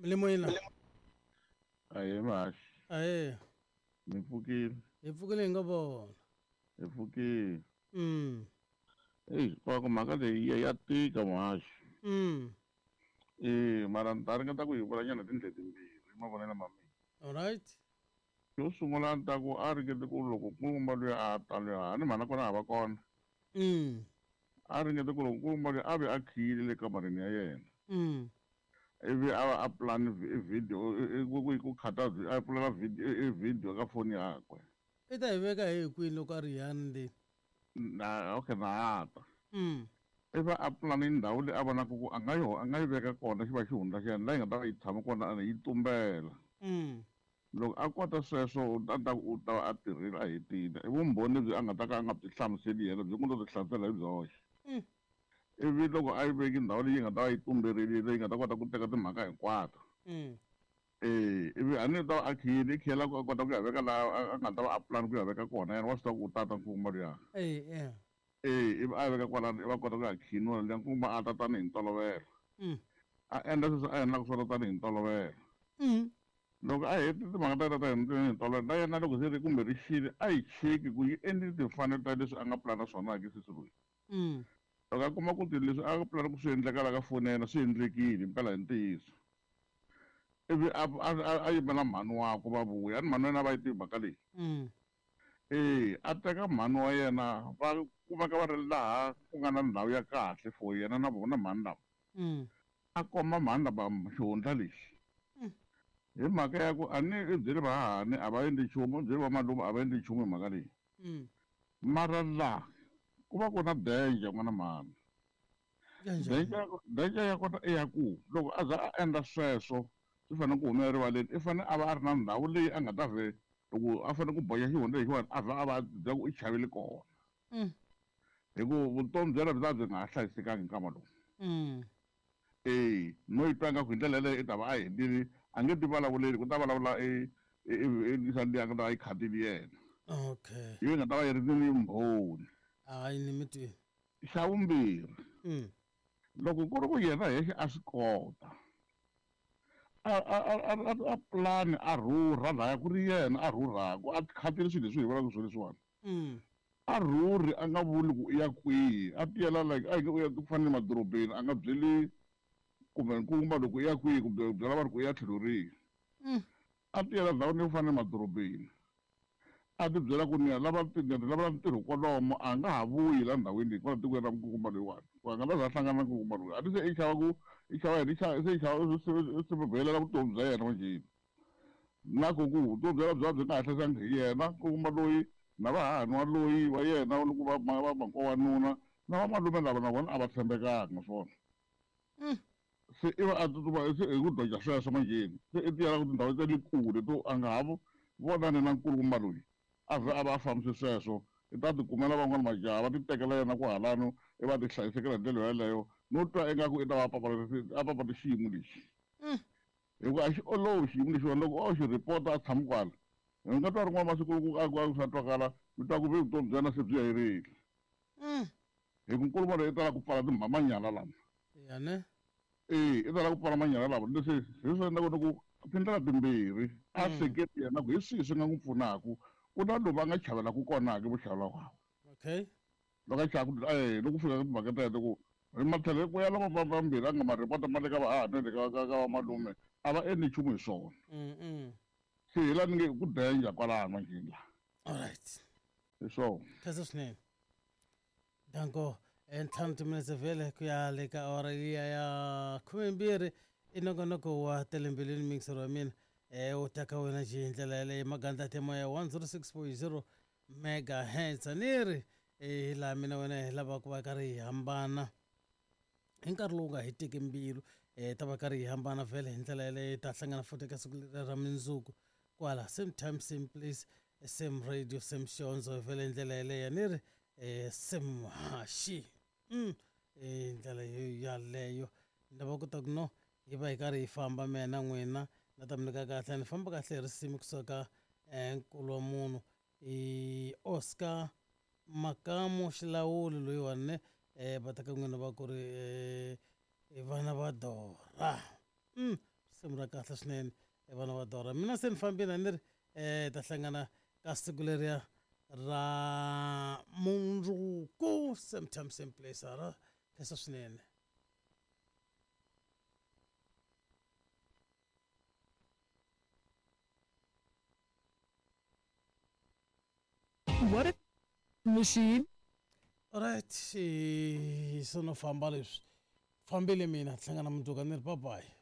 le moina Ahee Mahaxi, ahe mi pfukile, hi pfukile hi nga vona hi pfukile. mm Ku mhaka leyi ya tika Mahaxi. mm Mara ni ta ringeta ku hi vulanyana tindlela timbirhi hi mavonelo ma mina. alright Xo sungula ni ta ku a ringete ku loko nkulukumba luya a ta luya a ni mhana kona a va kona. mm A ringete ku loko nkulukumba luya a ve a khiyile le kamareni ya yena. mm Ivi a va a pulani video ku khata a pulana video ka foni yakwe. i ta hi veka hi kwini loko a ri yani le Okay na hata. mm Ivi a pulani ndhawu leyi a vonaka ku a nga yi veka kona xi va xi hundza xi yena laha yi nga ta va yi tshama kona yi tumbela. mm Loko a kota sweswo a ta ku u ta va a tirhile a hetile i vumbhoni lebyi a nga ta ka a nga byi hlamuseli yena byi ku to ti hlamusela hi byoxe. mm Ivi loko a yi veki ndhawu leyi nga ta va yi tumberile leyi nga ta kota ku teka timhaka hinkwato. mm Ivi a ni ta va a khiyile i khiyela a kota ku ya veka laha a nga ta va a pulani ku ya veka kona yena wa swi tiva ku u tata nkuma luya. yeah Ivi a ya veka kwalano i va kota ku ya khiniwa liya nkuma a ta tanihi ntolovelo. mm A endla sweswo a endlaka swona tanihi ntolovelo. mm Loko a heti timhaka ta ta hi ntolovelo na yena loko se ri kumbe ri xile a yi cheki ku yi endli timfanelo ta leswi a nga pulana swona ke sesi loyi. mm Loko a kuma ku leswi a nga pulana ku swi endlekala ka foni ya yena swi endlekile himpela hi ntiyiso. Ivi a yimela mhani wakwe va vuya ni mhani wa yena a va yi tivi mhaka leyi. mm A teka mhani wa yena va kumeka va ri laha ku nga na ndhawu ya kahle for yena na vona mhani lava. mm A komba mhani lava xihundla lexi. Hi mhaka ya ku a ni i byeli vahahani a va endli nchumu byeli va malume a va endli nchumu hi mhaka leyi. mm Mara laha ku va ku na danger n'wana mhani. Danger ya kona i ya ku loko a za a endla sweswo swi fanele ku humela rivaleni i fanele a va a ri na ndhawu leyi a nga ta vhe loko a fanele ku boxa xihundla lexiwani a vha a va byela ku i chavile kona. mm Hikuva vutomi bya yena byi nga ha hlayisekangi hi nkama lowu. mm No yi twa ngaku hi ndlela yaleyo i ta va a hetile a nge ti vulavuleli ku ta vulavula liya nga ta va yi khatile yena. okay Yi nga ta va yi ri ni mbhoni. hayi ni mi twi Xa vumbirhi mm loko ku ri ku yena hexe a swi kota a pulani a rhurha lahaya ku ri yena a rhurhaku a khatile swilo leswi hi vulaka swilo leswiwani. mm A rhurhi a nga vuli ku i ya kwihi a tiyela like a hi nge u ya ku fana le madorobeni a nga byeli kumbe nkulukumba loko i ya kwihi kumbe byela vanhu ku i ya tlhelo rihi. mm A tiyela ndhawini yo fana le madorobeni a ti byela ku ni lava ntirho kwalomo a nga ha vuyi laha ndhawini leyi kwala tikweni ra nkulukumba loyiwani ku a nga ta za a hlangana na nkulukumba loyi a ti se i xava ku i xava yini se i xava se vhelela vutomi bya yena manjeni. Na ku vutomi bya yena byi nga ha hlayisekangi hi yena nkulukumba loyi na vahahani wa loyi wa yena loko va mankova wanuna na vamalume lava na vona a va tshembekanga naswona. Se i va a tsutsuma hi ku dodja sweswo manjeni se i tiyela ku tindhawu ta le kule to a nga ha vonani na nkulukumba loyi a vhe a va a fambise sweswo i ta tikumela van'wana majaha va ti tekela yena ku halano i va ti hlayisekela hi ndlela yeleyo no twa ingaku i ta va a papalata xiyimo lexi. Hikuva a xi olovi xiyimo lexiwani loko a xi rhipota a tshama kwala hi nga twa rin'wana masiku loko a swa twakala mi twa ku ve vutomi bya yena se byi herile. Hi ku nkulukumba loyi i tala ku pfala manyala lama. yane I tala ku pfala manyala lama leswi hi swi endlaka ni ku tindlela timbirhi a hleketi yena ku hi swihi swi nga n'wi pfunaka ku na lomu a nga chavelaku konaka vuxavala wakwe. okay Loko a chava ku loko ku fika timhaka teto ku hi matlhelo ku ya lama vambirhi a nga ma rhipota ma le ka vahahani le ka vamalume a va endli nchumu hi swona. Se hi laha ni nge ku danger kwalano manjeni laha. alright Hi swona. khaza swinene danko ntlhanu timinetse vhele ku ya le ka awara liya ya 12 i nongonoko wa telembilwini mixer wa mina u teka wena ji hi ndlela yaleyo magandlati moya 106.0 megahertz ni ri laha mina wena hi lava ku va karhi hi hambana hi nkarhi lowu nga hetiki mbilu ta va karhi hi hambana vhele hi ndlela yaleyo hi ta hlangana futhi eka siku ra mundzuku kwala same time same place same radio same xondzo vhele hi ndlela yaleyo ni ri same haxi ndlela yaleyo ni lava ku ta ku no hi va hi karhi hi famba mina na n'wina na ta mi nyika kahle ni famba kahle hi risimu kusuka nkulu wa munhu i Oscar Makamu Xilawuli loyiwani ne va ta ka n'wina va ku ri vana va Dora risimu ra kahle swinene vana va dora mina se ni fambile a ni ri ta hlangana ka siku leriya ra mundzuku same time same place ra khensa swinene. What if machine? Alright, sono famba leswi fambile mina hlangana mundzuku a ni ri bye bye.